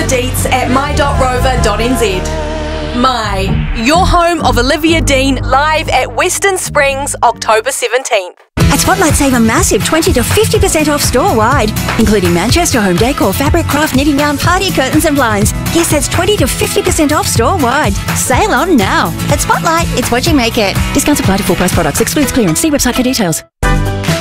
deets at my.rover.nz. My, your home of Olivia Dean, live at Western Springs, October 17th. At Spotlight, save a massive 20 to 50% off store-wide, including Manchester home decor, fabric, craft, knitting yarn, party curtains and blinds. Yes, that's 20 to 50% off store-wide. Sale on now. At Spotlight, it's what you make it. Discounts apply to full price products. Excludes clearance. See website for details.